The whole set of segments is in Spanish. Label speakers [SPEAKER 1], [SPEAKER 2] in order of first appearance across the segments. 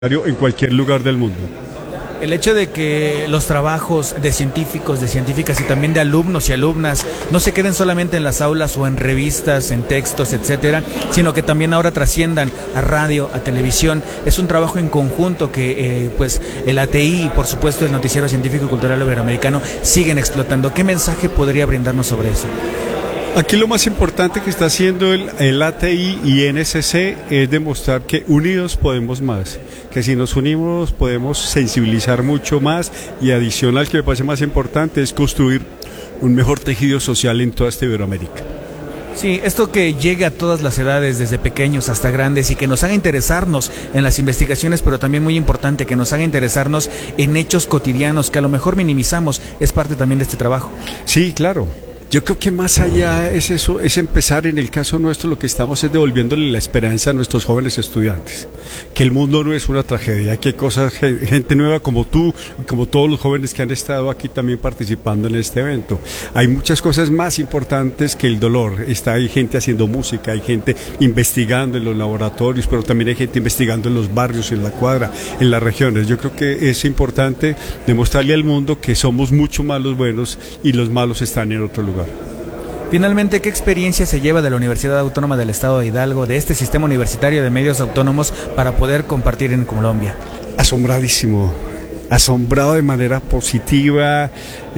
[SPEAKER 1] en cualquier lugar del mundo.
[SPEAKER 2] El hecho de que los trabajos de científicos, de científicas y también de alumnos y alumnas no se queden solamente en las aulas o en revistas, en textos, etcétera, sino que también ahora trasciendan a radio, a televisión, es un trabajo en conjunto que pues el ATI y por supuesto el Noticiero Científico y Cultural Iberoamericano siguen explotando. ¿Qué mensaje podría brindarnos sobre eso?
[SPEAKER 1] Aquí lo más importante que está haciendo el ATI y NSC es demostrar que unidos podemos más, que si nos unimos podemos sensibilizar mucho más y adicional, que me parece más importante, es construir un mejor tejido social en toda esta Iberoamérica.
[SPEAKER 2] Sí, esto que llegue a todas las edades, desde pequeños hasta grandes, y que nos haga interesarnos en las investigaciones, pero también muy importante, que nos haga interesarnos en hechos cotidianos que a lo mejor minimizamos, es parte también de este trabajo.
[SPEAKER 1] Sí, claro. Yo creo que más allá es eso, es empezar en el caso nuestro, lo que estamos es devolviéndole la esperanza a nuestros jóvenes estudiantes, que el mundo no es una tragedia, que hay cosas, gente nueva como tú, como todos los jóvenes que han estado aquí también participando en este evento. Hay muchas cosas más importantes que el dolor. Hay gente haciendo música, hay gente investigando en los laboratorios, pero también hay gente investigando en los barrios, en la cuadra, en las regiones. Yo creo que es importante demostrarle al mundo que somos mucho más los buenos y los malos están en otro lugar.
[SPEAKER 2] Finalmente, ¿qué experiencia se lleva de la Universidad Autónoma del Estado de Hidalgo, de este sistema universitario de medios autónomos, para poder compartir en Colombia?
[SPEAKER 1] Asombradísimo, asombrado de manera positiva.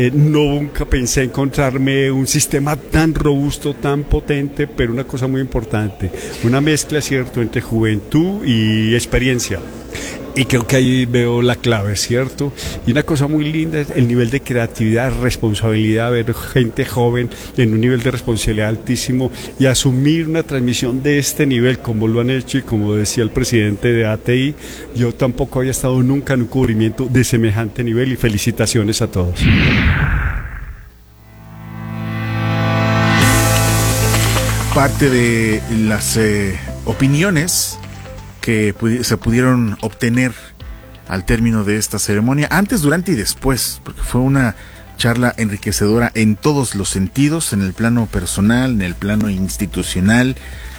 [SPEAKER 1] Nunca pensé encontrarme un sistema tan robusto, tan potente, pero una cosa muy importante, una mezcla, ¿cierto?, entre juventud y experiencia. Y creo que ahí veo la clave, ¿cierto? Y una cosa muy linda es el nivel de creatividad, responsabilidad, ver gente joven en un nivel de responsabilidad altísimo y asumir una transmisión de este nivel como lo han hecho, y como decía el presidente de ATI, yo tampoco había estado nunca en un cubrimiento de semejante nivel, y felicitaciones a todos.
[SPEAKER 3] Parte de las opiniones que se pudieron obtener al término de esta ceremonia, antes, durante y después, porque fue una charla enriquecedora en todos los sentidos, en el plano personal, en el plano institucional,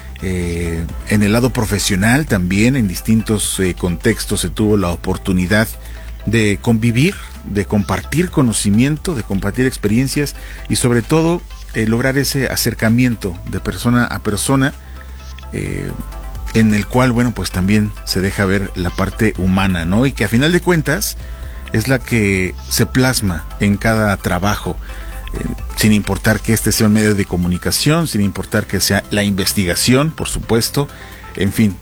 [SPEAKER 3] en el lado profesional también, en distintos contextos se tuvo la oportunidad de convivir, de compartir conocimiento, de compartir experiencias y sobre todo lograr ese acercamiento de persona a persona, en el cual, bueno, pues también se deja ver la parte humana, ¿no? Y que a final de cuentas es la que se plasma en cada trabajo, sin importar que este sea un medio de comunicación, sin importar que sea la investigación, por supuesto, en fin,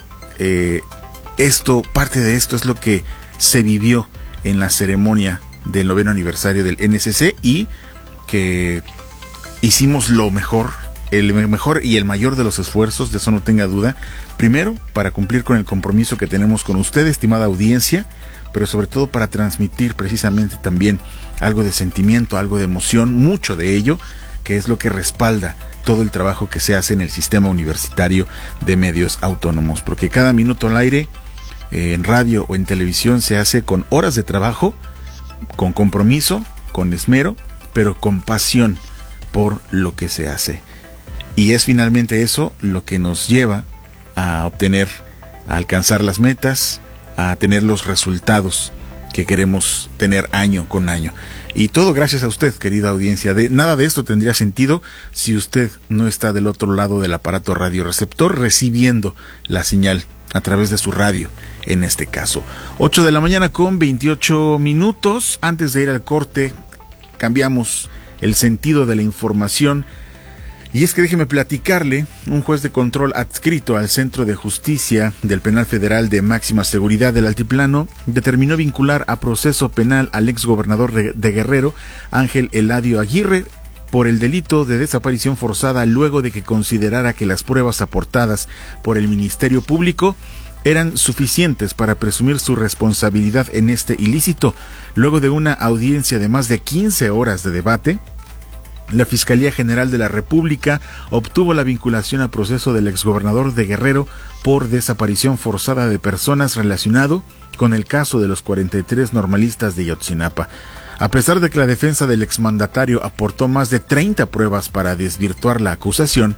[SPEAKER 3] parte de esto es lo que se vivió en la ceremonia del 9º aniversario del NSC, y que hicimos lo mejor, el mejor y el mayor de los esfuerzos, de eso no tenga duda. Primero, para cumplir con el compromiso que tenemos con usted, estimada audiencia, pero sobre todo para transmitir precisamente también algo de sentimiento, algo de emoción, mucho de ello, que es lo que respalda todo el trabajo que se hace en el sistema universitario de medios autónomos, porque cada minuto al aire, en radio o en televisión, se hace con horas de trabajo, con compromiso, con esmero, pero con pasión por lo que se hace. Y es finalmente eso lo que nos lleva a obtener, a alcanzar las metas, a tener los resultados que queremos tener año con año. Y todo gracias a usted, querida audiencia. Nada de esto tendría sentido si usted no está del otro lado del aparato radioreceptor recibiendo la señal a través de su radio, en este caso. 8 de la mañana con 28 minutos. Antes de ir al corte, cambiamos el sentido de la información. Y es que déjeme platicarle, un juez de control adscrito al Centro de Justicia del Penal Federal de Máxima Seguridad del Altiplano determinó vincular a proceso penal al exgobernador de Guerrero, Ángel Eladio Aguirre, por el delito de desaparición forzada, luego de que considerara que las pruebas aportadas por el Ministerio Público eran suficientes para presumir su responsabilidad en este ilícito. Luego de una audiencia de más de 15 horas de debate, la Fiscalía General de la República obtuvo la vinculación a proceso del exgobernador de Guerrero por desaparición forzada de personas relacionado con el caso de los 43 normalistas de Ayotzinapa. A pesar de que la defensa del exmandatario aportó más de 30 pruebas para desvirtuar la acusación,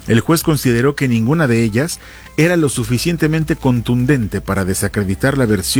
[SPEAKER 3] El juez consideró que ninguna de ellas era lo suficientemente contundente para desacreditar la versión